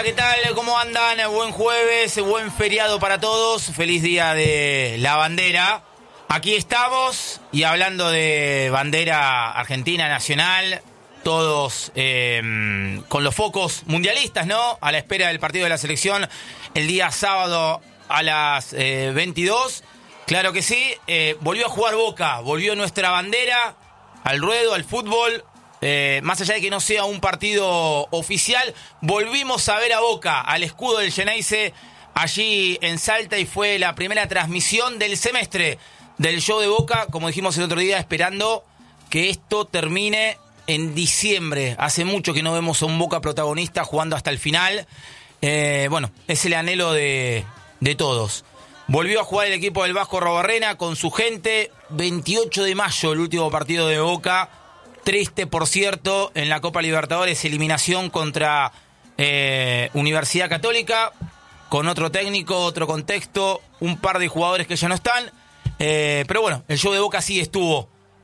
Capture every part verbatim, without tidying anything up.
¿qué tal? ¿Cómo andan? Buen jueves, buen feriado para todos. Feliz día de la bandera. Aquí estamos y hablando de bandera argentina nacional, todos eh, con los focos mundialistas, ¿no? A la espera del partido de la selección el día sábado a las eh, veintidós. Claro que sí, eh, volvió a jugar Boca, volvió nuestra bandera al ruedo, al fútbol. Eh, más allá de que no sea un partido oficial, volvimos a ver a Boca, al escudo del Geneise, allí en Salta, y fue la primera transmisión del semestre del show de Boca, como dijimos el otro día, esperando que esto termine en diciembre. Hace mucho que no vemos a un Boca protagonista jugando hasta el final. Eh, bueno, es el anhelo de, de todos. Volvió a jugar el equipo del Vasco Arruabarrena con su gente. veintiocho de mayo, el último partido de Boca. Triste, por cierto, en la Copa Libertadores, eliminación contra eh, Universidad Católica, con otro técnico, otro contexto, un par de jugadores que ya no están. Eh, pero bueno, el show de Boca sí estuvo.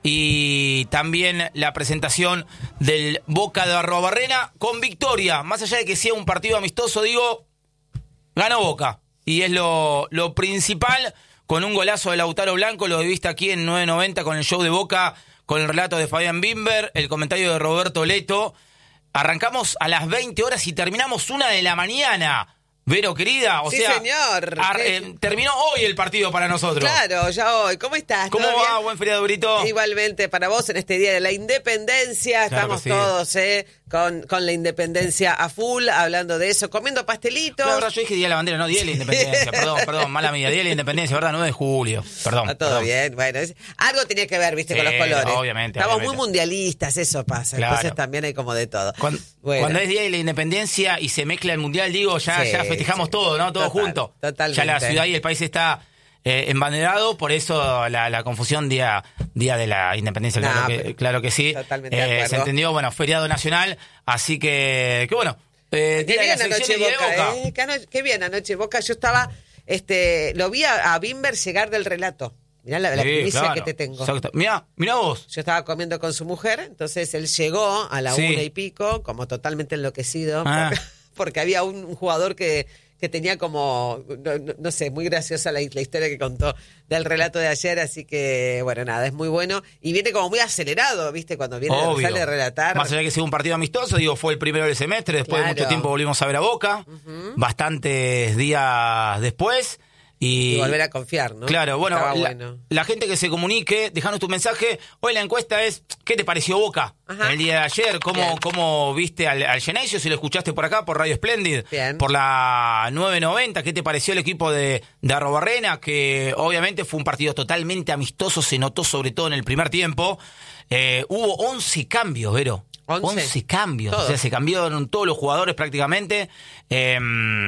Y también la presentación del Boca de Arruabarrena con victoria. Más allá de que sea un partido amistoso, digo, ganó Boca. Y es lo, lo principal, con un golazo de Lautaro Blanco. Lo viste aquí en nueve noventa con el show de Boca, con el relato de Fabián Bimber, el comentario de Roberto Leto. Arrancamos a las veinte horas y terminamos una de la mañana. Vero, querida, o sí, sea, señor. Ar- eh, terminó hoy el partido para nosotros. Claro, ya hoy. ¿Cómo estás? ¿Cómo va? Bien? Buen feriado, Brito. Igualmente para vos en este Día de la Independencia. Claro Estamos sí. todos eh, con, con la independencia a full, hablando de eso, comiendo pastelitos. La verdad, yo dije Día de la Bandera, no Día de la Independencia. perdón, perdón, mala mía. Día de la Independencia, ¿verdad? nueve de julio. Perdón. Está todo perdón. bien. Bueno, es, algo tenía que ver, viste, Sí, con los colores. obviamente. Estamos obviamente. muy mundialistas, eso pasa. Claro. Entonces también hay como de todo. Cuando, bueno. cuando es Día de la Independencia y se mezcla el Mundial, digo, ya, Sí, ya festejamos sí. todo, ¿no? Todo Total, junto. totalmente. Ya la ciudad y el país está eh, embanderado, por eso la, la confusión día, día de la Independencia, No, claro, que, pero claro que sí. totalmente de Eh, acuerdo. se entendió, bueno, feriado nacional, así que, que bueno, eh, Qué día de la bien selección anoche y día de Boca, Boca. ¿eh? Qué, ano- qué bien anoche Boca. Yo estaba, este, lo vi a, a Bimber llegar del relato. Mirá la, la Sí, primicia claro. que te tengo. Exacto. Mirá, mirá vos. Yo estaba comiendo con su mujer, entonces él llegó a la Sí. una y pico, como totalmente enloquecido, Ah. porque, porque había un, un jugador que, que tenía como, no, no- no sé, muy graciosa la, la historia que contó del relato de ayer, así que, bueno, nada, es muy bueno. Y viene como muy acelerado, ¿viste? Cuando viene Obvio. sale a relatar. Más allá de que sea un partido amistoso, digo, fue el primero del semestre, después Claro. de mucho tiempo volvimos a ver a Boca, Ujú. bastantes días después. Y, Y volver a confiar, ¿no? Claro, bueno, Estaba la, bueno. la gente que se comunique, dejanos tu mensaje. Hoy la encuesta es, ¿qué te pareció Boca Ajá. el día de ayer? ¿Cómo, Bien. cómo viste al, al Genesio? Si lo escuchaste por acá, por Radio Splendid, Bien. por la nueve noventa, ¿qué te pareció el equipo de, de Arruabarrena? Que obviamente fue un partido totalmente amistoso, se notó sobre todo en el primer tiempo. Eh, hubo once cambios, Vero. once. once cambios, Todos. o sea, se cambiaron todos los jugadores prácticamente. Eh,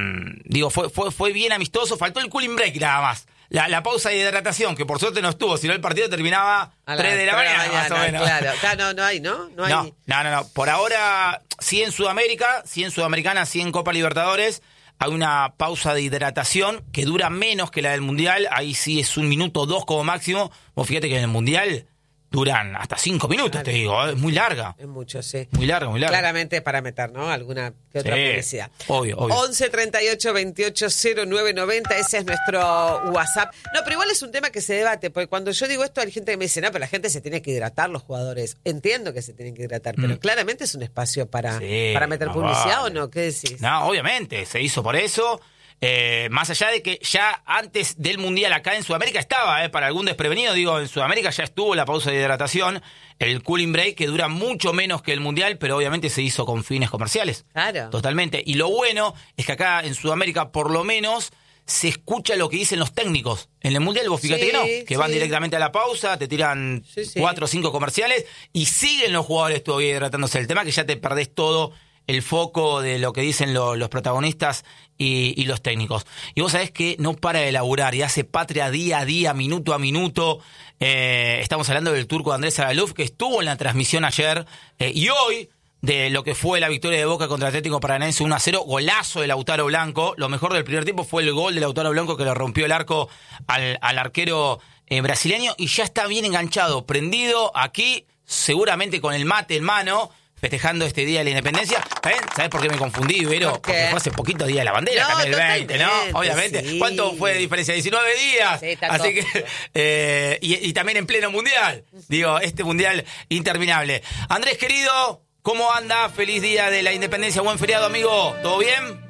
digo, fue, fue, fue bien amistoso, faltó el cooling break nada más. La, la pausa de hidratación, que por suerte no estuvo, si no el partido terminaba A las tres de la tres mañana, más o menos. Claro, Acá no, no hay, ¿no? No hay. No, no, no, no. Por ahora, sí en Sudamérica, sí en Sudamericana, sí en Copa Libertadores, hay una pausa de hidratación que dura menos que la del Mundial. Ahí sí es un minuto, dos como máximo. Vos fíjate que en el Mundial duran hasta cinco minutos, Claro. te digo. Es muy larga. Es mucho, sí. Muy larga, muy larga. Claramente para meter, ¿no? Alguna que otra Sí, publicidad. obvio, obvio. once treinta y ocho veintiocho cero nueve noventa, ese es nuestro WhatsApp. No, pero igual es un tema que se debate, porque cuando yo digo esto hay gente que me dice, no, pero la gente se tiene que hidratar, los jugadores. Entiendo que se tienen que hidratar, pero Mm. claramente es un espacio para, Sí, para meter más publicidad, vale. ¿o no? ¿Qué decís? No, obviamente, se hizo por eso. Eh, más allá de que ya antes del Mundial acá en Sudamérica estaba, eh, para algún desprevenido, digo, en Sudamérica ya estuvo la pausa de hidratación, el cooling break, que dura mucho menos que el Mundial, pero obviamente se hizo con fines comerciales. Claro. Totalmente. Y lo bueno es que acá en Sudamérica, por lo menos, se escucha lo que dicen los técnicos. En el Mundial vos fíjate Sí, que no, que sí. van directamente a la pausa, te tiran Sí, sí. cuatro o cinco comerciales y siguen los jugadores todavía hidratándose. El tema es que ya te perdés todo el foco de lo que dicen lo- los protagonistas y, y los técnicos. Y vos sabés que no para de laburar y hace patria día a día, minuto a minuto. Eh, estamos hablando del turco Andrés Agaluf, que estuvo en la transmisión ayer eh, y hoy de lo que fue la victoria de Boca contra Atlético Paranaense uno a cero, golazo de Lautaro Blanco. Lo mejor del primer tiempo fue el gol de Lautaro Blanco que le rompió el arco al, al arquero eh, brasileño y ya está bien enganchado, prendido aquí, seguramente con el mate en mano, festejando este Día de la Independencia. ¿Sabes, ¿Sabes por qué me confundí, Vero? ¿Por qué? Porque fue hace poquito Día de la Bandera, No, también el veinte, ¿no? totalmente, Obviamente. sí. ¿Cuánto fue de diferencia? diecinueve días. Sí, está Así todo. que, eh, y, y también en pleno mundial. Digo, este mundial interminable. Andrés, querido, ¿cómo anda? Feliz Día de la Independencia, buen feriado, amigo. ¿Todo bien?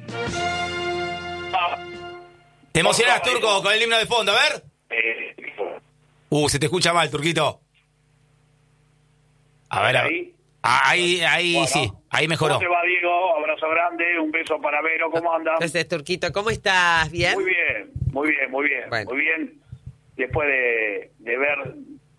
¿Te emocionás, Turco, con el himno de fondo? A ver. Uh, se te escucha mal, Turquito. A ver, a ver. Ahí, Ah, ahí, ahí Bueno, sí, ahí mejoró. ¿Cómo te va, Diego? Abrazo grande, un beso para Vero, ¿cómo andan? Entonces, Turquito, ¿cómo estás? ¿Bien? Muy bien, muy bien, muy bien, Bueno. muy bien. Después de, de ver,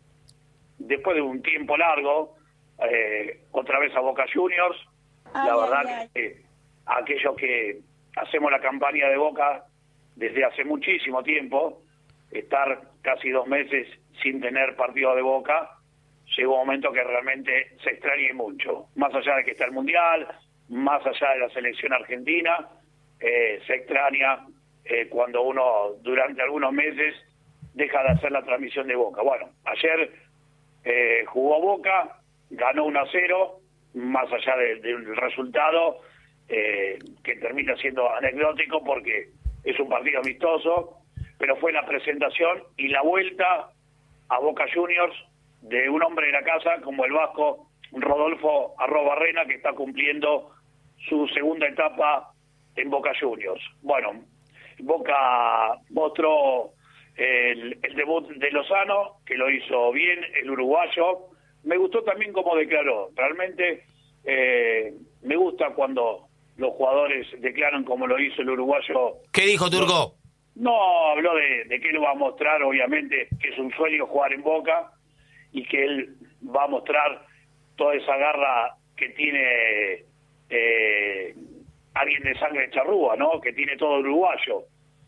después de un tiempo largo, eh, otra vez a Boca Juniors, Ay, la verdad ay, ay. que eh, aquellos que hacemos la campaña de Boca desde hace muchísimo tiempo, estar casi dos meses sin tener partido de Boca, llegó un momento que realmente se extrañe mucho. Más allá de que está el Mundial, más allá de la selección argentina, eh, se extraña eh, cuando uno durante algunos meses deja de hacer la transmisión de Boca. Bueno, ayer eh, jugó Boca, ganó uno a cero, más allá de- del resultado, eh, que termina siendo anecdótico porque es un partido amistoso, pero fue la presentación y la vuelta a Boca Juniors de un hombre de la casa como el vasco Rodolfo Arrobarrena, que está cumpliendo su segunda etapa en Boca Juniors. Bueno, Boca mostró el, el debut de Lozano, que lo hizo bien, el uruguayo. Me gustó también cómo declaró. Realmente eh, me gusta cuando los jugadores declaran como lo hizo el uruguayo. ¿Qué dijo, Turco? No, habló de, de que él va a mostrar, obviamente, que es un sueño jugar en Boca y que él va a mostrar toda esa garra que tiene eh, alguien de sangre charrúa, ¿no? Que tiene todo uruguayo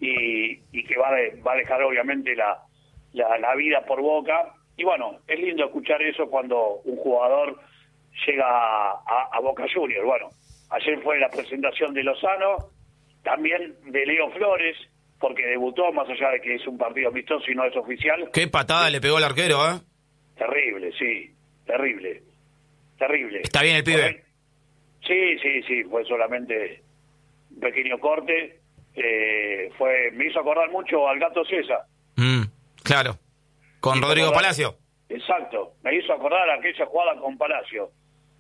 y, y que va, de- va a dejar, obviamente, la, la, la vida por Boca. Y bueno, es lindo escuchar eso cuando un jugador llega a, a- a Boca Juniors. Bueno, ayer fue la presentación de Lozano, también de Leo Flores, porque debutó, más allá de que es un partido amistoso y no es oficial. Qué patada le pegó el arquero, ¿eh? Terrible, sí, terrible, terrible. ¿Está bien el pibe? Sí, sí, sí, fue solamente un pequeño corte. Eh, fue me hizo acordar mucho al Gato César. Mm, claro. Con Me hizo Rodrigo acordar- Palacio. Exacto, me hizo acordar aquella jugada con Palacio.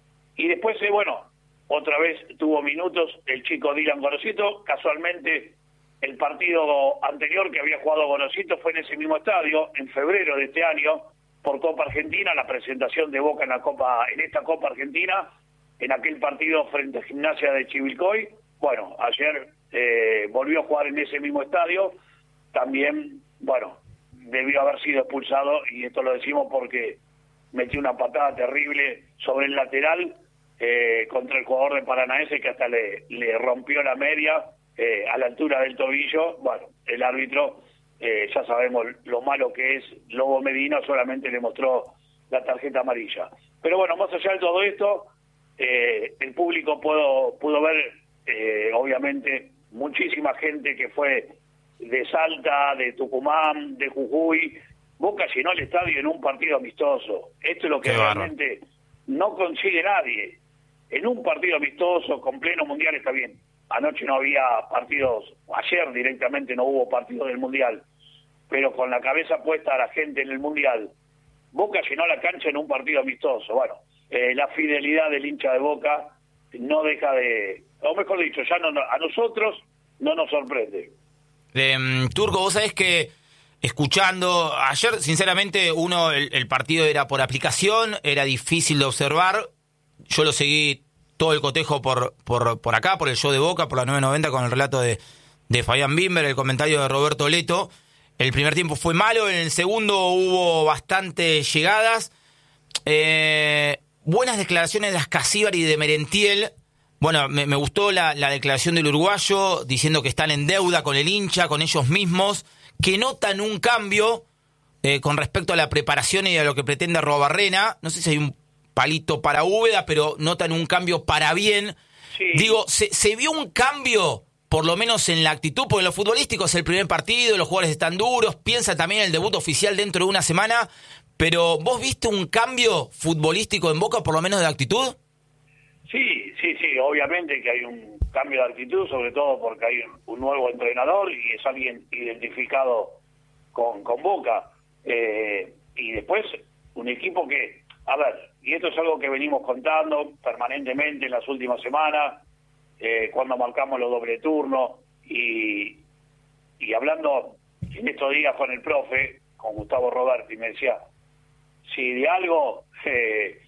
Y después, eh, bueno, otra vez tuvo minutos el chico Dylan Gorosito. Casualmente, el partido anterior que había jugado Gorosito fue en ese mismo estadio, en febrero de este año, por Copa Argentina, la presentación de Boca en la Copa, en esta Copa Argentina, en aquel partido frente a Gimnasia de Chivilcoy. Bueno, ayer eh, volvió a jugar en ese mismo estadio. También, bueno, debió haber sido expulsado, y esto lo decimos porque metió una patada terrible sobre el lateral eh, contra el jugador de Paranaense, que hasta le, le rompió la media eh, a la altura del tobillo. Bueno, el árbitro, eh, ya sabemos lo malo que es Lobo Medina, solamente le mostró la tarjeta amarilla. Pero bueno, más allá de todo esto, eh, el público pudo, pudo ver, eh, obviamente, muchísima gente que fue de Salta, de Tucumán, de Jujuy. Boca llenó el estadio en un partido amistoso. Esto es lo que Qué bárbaro. realmente no consigue nadie. En un partido amistoso, con pleno mundial, está bien. Anoche no había partidos, ayer directamente no hubo partidos del mundial, pero con la cabeza puesta a la gente en el mundial, Boca llenó la cancha en un partido amistoso. Bueno, eh, la fidelidad del hincha de Boca no deja de, o mejor dicho, ya no, a nosotros no nos sorprende. Eh, Turco, vos sabés que escuchando, ayer sinceramente uno, el, el partido era por aplicación, era difícil de observar, yo lo seguí todo el cotejo por, por, por acá, por el show de Boca, por la nueve noventa con el relato de, de Fabián Bimber, el comentario de Roberto Leto. El primer tiempo fue malo, en el segundo hubo bastantes llegadas, eh, buenas declaraciones de Ascasíbar y de Merentiel. Bueno, me, me gustó la, la declaración del uruguayo diciendo que están en deuda con el hincha, con ellos mismos, que notan un cambio eh, con respecto a la preparación y a lo que pretende Arrobarrena. No sé si hay un palito para Úbeda, pero notan un cambio para bien. Sí. Digo, ¿se, se vio un cambio, por lo menos en la actitud? Porque en lo futbolístico es el primer partido, los jugadores están duros, piensa también el debut oficial dentro de una semana, pero ¿vos viste un cambio futbolístico en Boca, por lo menos de actitud? Sí, sí, sí, obviamente que hay un cambio de actitud, sobre todo porque hay un, un nuevo entrenador y es alguien identificado con, con Boca. Eh, y después un equipo que, a ver, y esto es algo que venimos contando permanentemente en las últimas semanas, eh, cuando marcamos los doble turnos y, y hablando en estos días con el profe, con Gustavo Roberti, me decía, si de algo eh,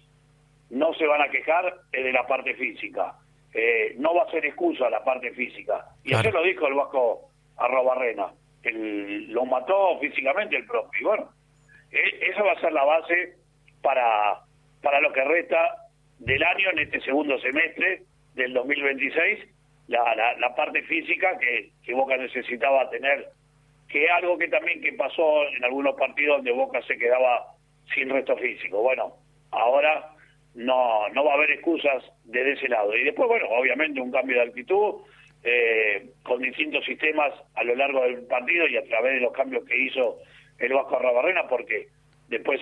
no se van a quejar es de la parte física. Eh, no va a ser excusa la parte física. Y claro. ayer lo dijo el Vasco Arrobarrena. El, lo mató físicamente el profe. Y bueno, eh, esa va a ser la base para, para lo que resta del año en este segundo semestre del dos mil veintiséis. La, la, la parte física que, que Boca necesitaba tener, que es algo que también que pasó en algunos partidos donde Boca se quedaba sin resto físico. Bueno, ahora no no va a haber excusas desde ese lado. Y después, bueno, obviamente un cambio de actitud, eh, con distintos sistemas a lo largo del partido y a través de los cambios que hizo el Vasco Arrobarrena, porque después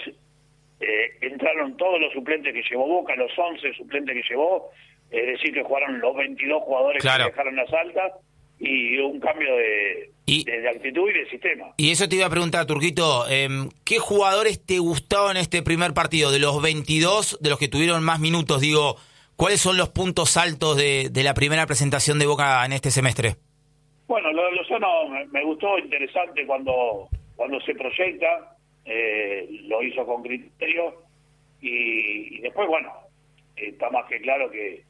eh, entraron todos los suplentes que llevó Boca, los once suplentes que llevó, es decir, que jugaron los veintidós jugadores claro. que dejaron las altas, y un cambio de, y, de, de actitud y de sistema. Y eso te iba a preguntar, Turquito, eh, ¿qué jugadores te gustaron en este primer partido? De los veintidós, de los que tuvieron más minutos, digo, ¿cuáles son los puntos altos de, de la primera presentación de Boca en este semestre? Bueno, lo de Lozano me, me gustó, interesante cuando, cuando se proyecta, eh, lo hizo con criterio, y, y después, bueno, está más que claro que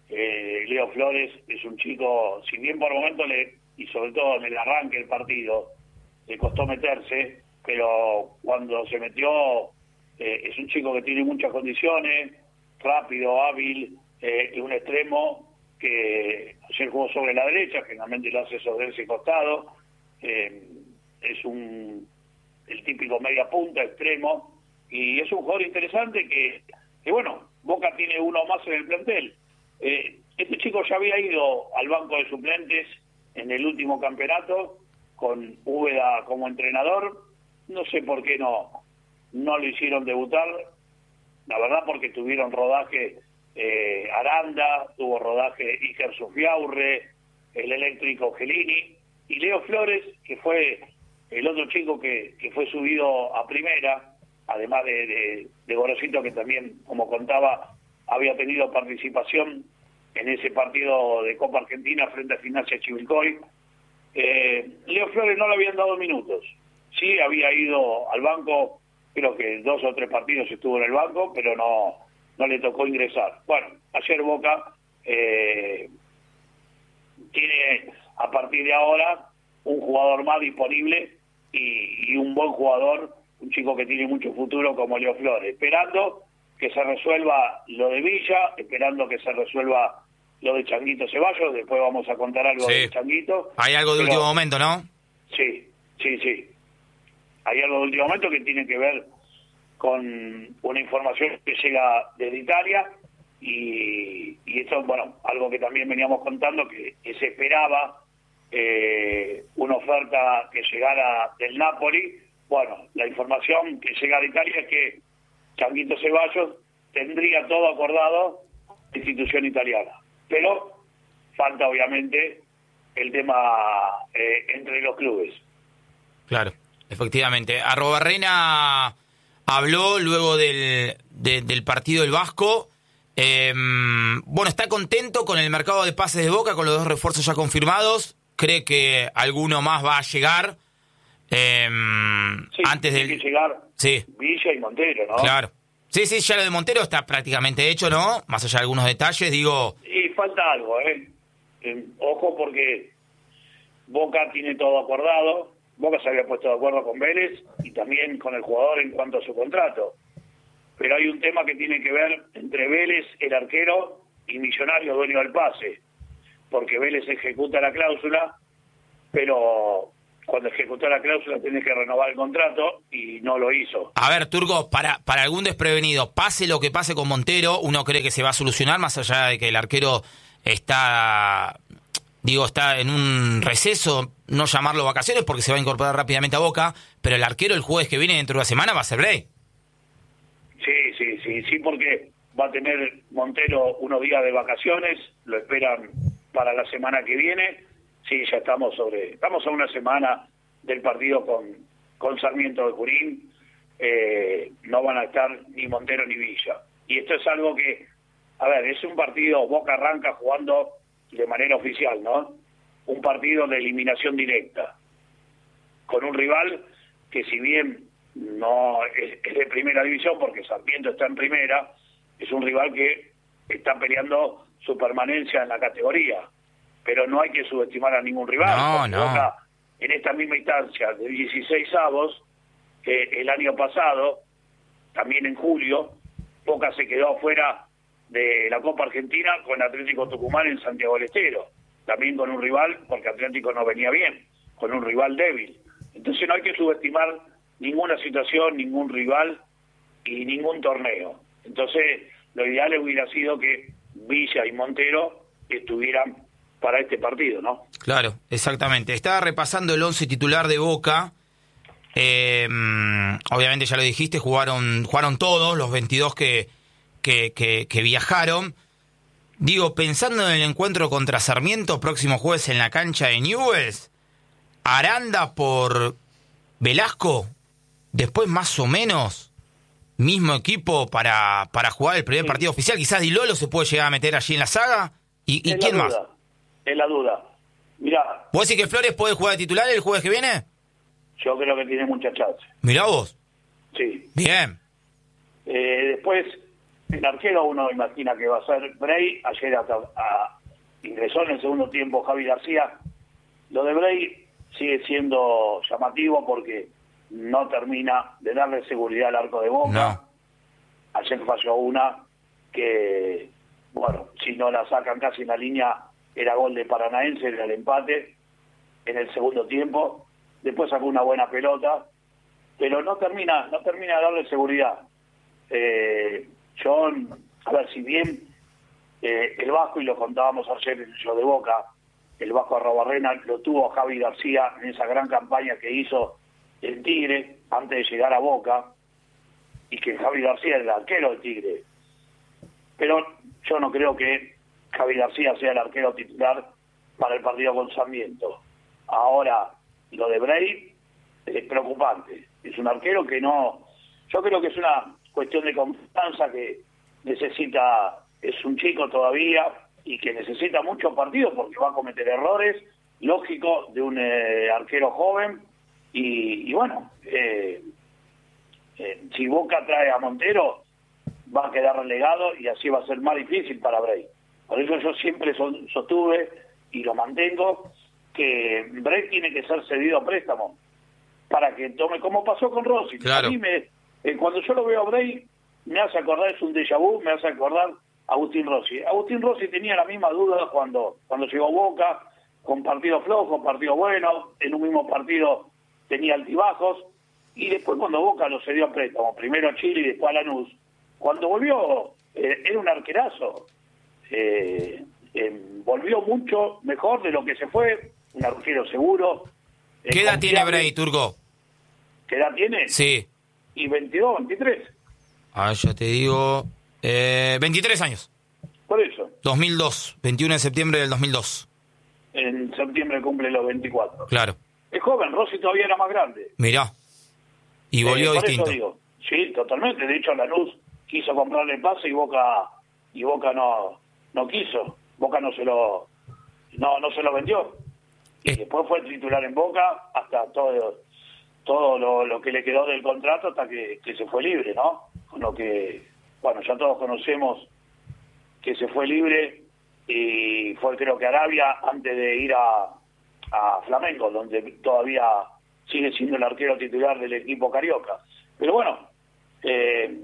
Eh, Leo Flores es un chico, si bien por momentos le, y sobre todo en el arranque del partido le costó meterse, pero cuando se metió eh, es un chico que tiene muchas condiciones, rápido, hábil, eh, y un extremo que ayer jugó sobre la derecha, generalmente lo hace sobre ese costado, eh, es un el típico media punta, extremo, y es un jugador interesante que, que bueno, Boca tiene uno más en el plantel. Eh, este chico ya había ido al banco de suplentes en el último campeonato con Úbeda como entrenador. No sé por qué no no lo hicieron debutar, la verdad, porque tuvieron rodaje eh, Aranda, tuvo rodaje Iker Sofiaurre, el eléctrico Gelini, y Leo Flores, que fue el otro chico que, que fue subido a primera, además de, de, de Gorosito, que también, como contaba, había tenido participación en ese partido de Copa Argentina frente a Gimnasia Chivilcoy. Eh, Leo Flores no le habían dado minutos. Sí, había ido al banco, creo que dos o tres partidos estuvo en el banco, pero no no le tocó ingresar. Bueno, ayer Boca eh, tiene a partir de ahora un jugador más disponible y, y un buen jugador, un chico que tiene mucho futuro como Leo Flores, esperando que se resuelva lo de Villa, esperando que se resuelva lo de Changuito Ceballos. Después vamos a contar algo sí. de Changuito. Hay algo de pero, último momento, ¿no? Sí, sí, sí. Hay algo de último momento que tiene que ver con una información que llega desde Italia y, y esto, bueno, algo que también veníamos contando, que, que se esperaba eh, una oferta que llegara del Napoli. Bueno, la información que llega de Italia es que Changuito Ceballos tendría todo acordado con la institución italiana, pero falta obviamente el tema eh, entre los clubes. Claro, efectivamente. Arrobarrena habló luego del, de, del partido del Vasco. Eh, bueno, está contento con el mercado de pases de Boca, con los dos refuerzos ya confirmados. Cree que alguno más va a llegar. Eh, sí, antes tiene del... que llegar sí. Villa y Montero, ¿no? Claro. Sí, sí, ya lo de Montero está prácticamente hecho, ¿no? Más allá de algunos detalles, digo... Y falta algo, ¿eh? eh ojo, porque Boca tiene todo acordado. Boca se había puesto de acuerdo con Vélez y también con el jugador en cuanto a su contrato. Pero hay un tema que tiene que ver entre Vélez, el arquero, y Millonarios, dueño del pase. Porque Vélez ejecuta la cláusula, pero cuando ejecutó la cláusula tiene que renovar el contrato y no lo hizo. A ver, Turco, para, para algún desprevenido, pase lo que pase con Montero, uno cree que se va a solucionar, más allá de que el arquero está, digo, está en un receso, no llamarlo vacaciones porque se va a incorporar rápidamente a Boca, pero el arquero el jueves que viene, dentro de una semana, va a ser Bley. Sí, sí, sí, sí, porque va a tener Montero unos días de vacaciones, lo esperan para la semana que viene. Sí, ya estamos sobre, estamos a una semana del partido con, con Sarmiento de Junín. Eh, no van a estar ni Montero ni Villa. Y esto es algo que, a ver, es un partido, Boca arranca jugando de manera oficial, ¿no? Un partido de eliminación directa, con un rival que si bien no es, es de primera división, porque Sarmiento está en primera, es un rival que está peleando su permanencia en la categoría. Pero no hay que subestimar a ningún rival. No, no. Boca, en esta misma instancia de dieciséis avos, eh, el año pasado, también en julio, Boca se quedó afuera de la Copa Argentina con Atlético Tucumán en Santiago del Estero, también con un rival, porque Atlético no venía bien, con un rival débil. Entonces no hay que subestimar ninguna situación, ningún rival y ningún torneo. Entonces lo ideal hubiera sido que Villa y Montero estuvieran para este partido, ¿no? Claro, exactamente. Estaba repasando el once titular de Boca. Eh, obviamente ya lo dijiste, jugaron jugaron todos los veintidós que, que, que, que viajaron. Digo, pensando en el encuentro contra Sarmiento próximo jueves en la cancha de Newell's, Aranda por Velasco, después más o menos mismo equipo para, para jugar el primer Sí. partido oficial. Quizás Di Lolo se puede llegar a meter allí en la saga. ¿Y, y Es quién la más? duda, es la duda. Mirá, ¿Vos decís que Flores puede jugar de titular el jueves que viene? yo creo que tiene mucha chance. Mirá vos. Sí. Bien. Eh, después, el arquero uno imagina que va a ser Bray. Ayer hasta, a, ingresó en el segundo tiempo Javi García. Lo de Bray sigue siendo llamativo porque no termina de darle seguridad al arco de Boca. No. Ayer falló una que, bueno, si no la sacan casi en la línea, era gol de Paranaense, era el empate en el segundo tiempo. Después sacó una buena pelota, pero no termina no termina de darle seguridad. Eh, yo, a ver, si bien eh, el Vasco, y lo contábamos ayer en el show de Boca, el Vasco Arrobarrena lo tuvo a Javi García en esa gran campaña que hizo el Tigre antes de llegar a Boca, y que Javi García era el arquero del Tigre. Pero yo no creo que Javi García sea el arquero titular para el partido con Sarmiento. Ahora, lo de Bray es preocupante. Es un arquero que no... Yo creo que es una cuestión de confianza que necesita... Es un chico todavía y que necesita muchos partidos porque va a cometer errores, lógico, de un eh, arquero joven. Y, y bueno, eh, eh, si Boca trae a Montero, va a quedar relegado y así va a ser más difícil para Bray. Por eso yo siempre son, sostuve y lo mantengo, que Bray tiene que ser cedido a préstamo para que tome, como pasó con Rossi. Claro. A mí me, eh, cuando yo lo veo a Bray, me hace acordar, es un déjà vu, me hace acordar a Agustín Rossi. Agustín Rossi tenía la misma duda cuando, cuando llegó a Boca, con partidos flojos, partidos buenos, en un mismo partido tenía altibajos, y después cuando Boca lo cedió a préstamo, primero a Chile y después a Lanús, cuando volvió, eh, era un arquerazo. Eh, eh, volvió mucho mejor de lo que se fue, un arquero seguro. eh, ¿Qué edad tiene confiable. Bray, Turco? ¿Qué edad tiene? Sí. Y veintidós, veintitrés. Ah, ya te digo... Eh, veintitrés años. Por eso, dos mil dos. veintiuno de septiembre del dos mil dos. en septiembre cumple los veinticuatro. Claro. Es joven, Rossi todavía era más grande. Mirá. Y volvió Eh, por distinto. eso digo, sí, totalmente. De hecho, Lanús quiso comprarle el pase y Boca y Boca no no quiso. Boca no se lo no no se lo vendió. Y Eh. después fue titular en Boca hasta todo todo lo, lo que le quedó del contrato hasta que, que se fue libre, ¿no? Con lo que, bueno, ya todos conocemos que se fue libre y fue creo que a Arabia antes de ir a, a Flamengo, donde todavía sigue siendo el arquero titular del equipo carioca. Pero bueno, eh,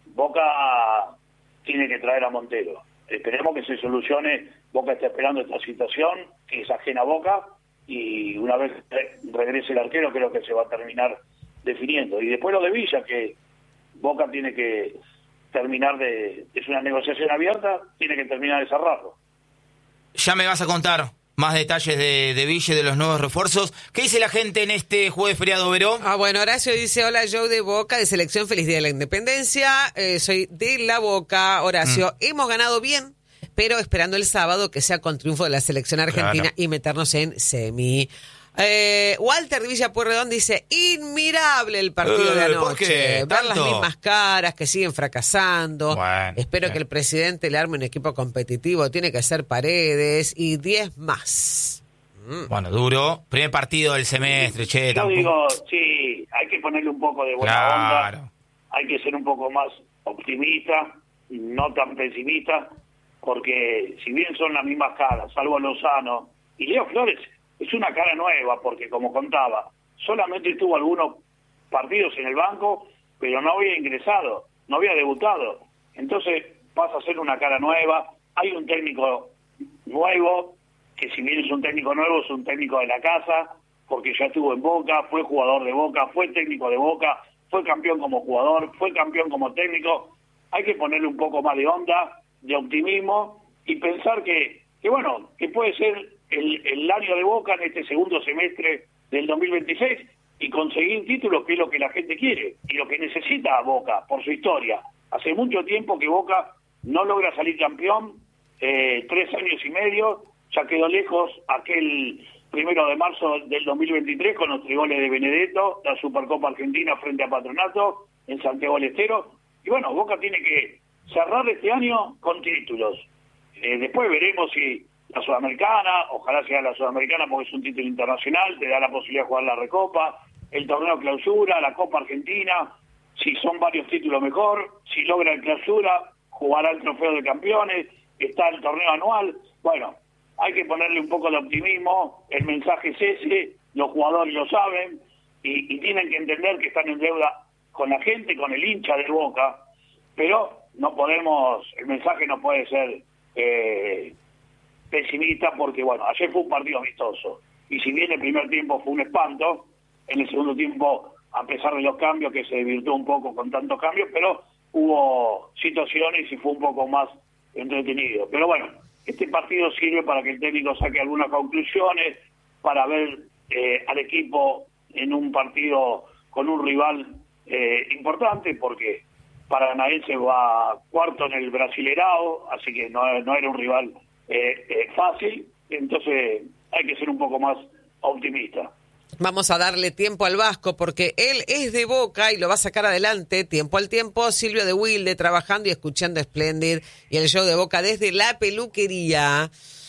Boca tiene que traer a Montero. Esperemos que se solucione. Boca está esperando esta situación, que es ajena a Boca, y una vez regrese el arquero creo que se va a terminar definiendo. Y después lo de Villa, que Boca tiene que terminar de... Es una negociación abierta, tiene que terminar de cerrarlo. Ya me vas a contar más detalles de, de Ville, de los nuevos refuerzos. ¿Qué dice la gente en este jueves feriado, Veró? Ah, bueno, Horacio dice, hola, Joe de Boca, de Selección, feliz día de la Independencia. Eh, soy de La Boca, Horacio. Mm. Hemos ganado bien, pero esperando el sábado que sea con triunfo de la Selección Argentina claro. y meternos en semi. Eh, Walter de Villa Pueyrredón dice, inmirable el partido eh, de anoche. ¿Por qué? Ver las mismas caras que siguen fracasando. Bueno, Espero bien. que el presidente le arme un equipo competitivo. Tiene que ser Paredes y diez más. Mm. Bueno, duro. Primer partido del semestre, che. Yo tampoco... digo, sí, hay que ponerle un poco de buena claro. onda. Hay que ser un poco más optimista, no tan pesimista, porque si bien son las mismas caras, salvo Lozano y Leo Flores, es una cara nueva, porque como contaba, solamente tuvo algunos partidos en el banco, pero no había ingresado, no había debutado. Entonces pasa a ser una cara nueva. Hay un técnico nuevo, que si bien es un técnico nuevo, es un técnico de la casa, porque ya estuvo en Boca, fue jugador de Boca, fue técnico de Boca, fue campeón como jugador, fue campeón como técnico. Hay que ponerle un poco más de onda, de optimismo, y pensar que, que bueno, que puede ser El, el año de Boca en este segundo semestre del dos mil veintiséis y conseguir títulos, que es lo que la gente quiere y lo que necesita Boca por su historia. Hace mucho tiempo que Boca no logra salir campeón, eh, tres años y medio, ya quedó lejos aquel primero de marzo del dos mil veintitrés con los tres goles de Benedetto, la Supercopa Argentina frente a Patronato en Santiago del Estero. Y bueno, Boca tiene que cerrar este año con títulos. Eh, después veremos si la Sudamericana, ojalá sea la Sudamericana porque es un título internacional, te da la posibilidad de jugar la Recopa, el torneo Clausura, la Copa Argentina, si son varios títulos mejor, si logra el Clausura, jugará el Trofeo de Campeones, está el torneo anual. Bueno, hay que ponerle un poco de optimismo, el mensaje es ese, los jugadores lo saben, y, y tienen que entender que están en deuda con la gente, con el hincha de Boca, pero no podemos, el mensaje no puede ser... Eh, pesimista, porque bueno, ayer fue un partido amistoso y si bien el primer tiempo fue un espanto, en el segundo tiempo, a pesar de los cambios, que se divirtió un poco con tantos cambios, pero hubo situaciones y fue un poco más entretenido. Pero bueno, este partido sirve para que el técnico saque algunas conclusiones, para ver eh, al equipo en un partido con un rival eh, importante, porque Paranaense va cuarto en el Brasilerao, así que no, no era un rival Eh, eh, fácil, entonces hay que ser un poco más optimista. Vamos a darle tiempo al Vasco porque él es de Boca y lo va a sacar adelante tiempo al tiempo. Silvio de Wilde trabajando y escuchando Splendid y el show de Boca desde la peluquería.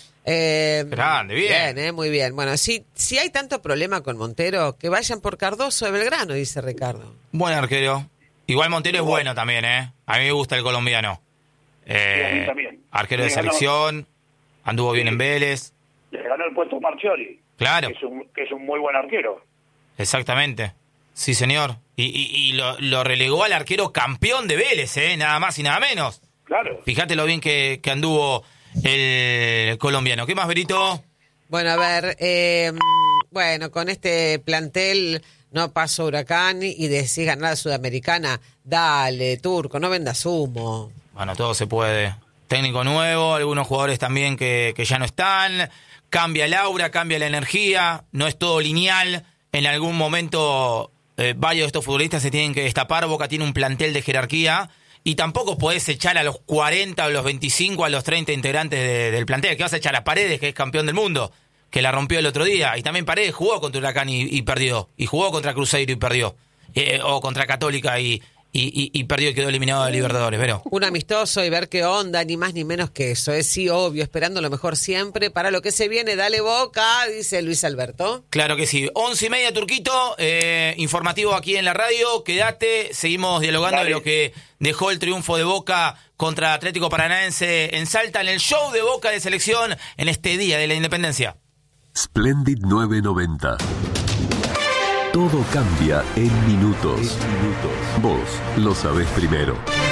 Eh, Grande, bien. Bien, eh, muy bien. Bueno, si, si hay tanto problema con Montero, que vayan por Cardoso de Belgrano, dice Ricardo. Buen arquero. Igual Montero es bueno también, ¿eh? A mí me gusta el colombiano. Eh, sí, a mí también. Arquero de selección. Anduvo bien sí. en Vélez. Le ganó el puesto a Marchiori. Claro. Que es, un, que es un muy buen arquero. Exactamente. Sí, señor. Y, y, y lo, lo relegó al arquero campeón de Vélez, ¿eh? Nada más y nada menos. Claro. Fíjate lo bien que, que anduvo el colombiano. ¿Qué más, Berito? Bueno, a ver. Eh, bueno, con este plantel no pasó Huracán y decís ganar la Sudamericana. Dale, Turco, no vendas humo. Bueno, todo se puede. Técnico nuevo, algunos jugadores también que, que ya no están, cambia el aura, cambia la energía, no es todo lineal, en algún momento eh, varios de estos futbolistas se tienen que destapar, Boca tiene un plantel de jerarquía y tampoco podés echar a los cuarenta, a los veinticinco, a los treinta integrantes de, del plantel, que vas a echar a Paredes, que es campeón del mundo, que la rompió el otro día, y también Paredes jugó contra Huracán y, y perdió, y jugó contra Cruzeiro y perdió, eh, o contra Católica y... Y, y, y perdió y quedó eliminado de Libertadores, ¿pero? Un amistoso y ver qué onda, ni más ni menos que eso. Es sí, obvio, esperando lo mejor siempre para lo que se viene. Dale Boca, dice Luis Alberto. Claro que sí. Once y media, Turquito, eh, informativo aquí en la radio. Quédate, seguimos dialogando Dale. de lo que dejó el triunfo de Boca contra Atlético Paranaense en Salta, en el show de Boca de selección, en este Día de la Independencia. Splendid novecientos noventa. Todo cambia en minutos. Vos lo sabés primero.